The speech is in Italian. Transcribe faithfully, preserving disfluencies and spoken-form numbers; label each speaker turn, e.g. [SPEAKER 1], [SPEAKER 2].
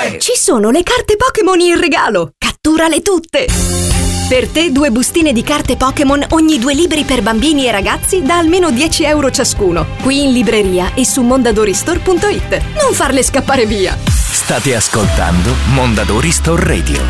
[SPEAKER 1] Dove?
[SPEAKER 2] Ci sono le carte Pokémon in regalo! Catturale tutte! Per te due bustine di carte Pokémon ogni due libri per bambini e ragazzi da almeno dieci euro ciascuno. Qui in libreria e su mondadoristore punto it. Non farle scappare via!
[SPEAKER 3] State ascoltando Mondadori Store Radio.